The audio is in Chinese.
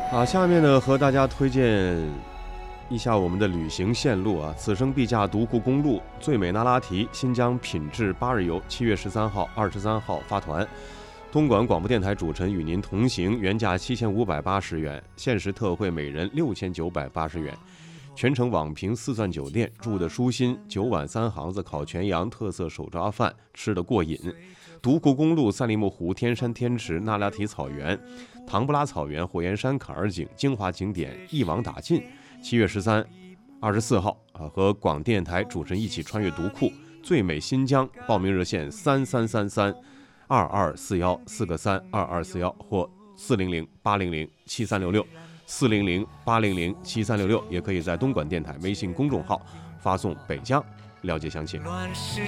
下面呢和大家推荐一下我们的旅行线路啊，此生必驾独库公路最美那拉提新疆品质8日游，7月13号、23号发团。东莞广播电台主持人与您同行，原价7580元，限时特惠每人6980元。全程网评4钻酒店，住的舒心，9晚3行子，烤全羊，特色手抓饭，吃得过瘾。独库公路、赛里木湖、天山天池、那拉提草原、唐布拉草原、火焰山坎儿井精华景点一网打尽。7月13、24号和广电台主持人一起穿越独库，最美新疆。报名热线3333-2241，4个32241或400-800-7366，400-800-7366，也可以在东莞电台微信公众号发送北疆了解详情。 乱世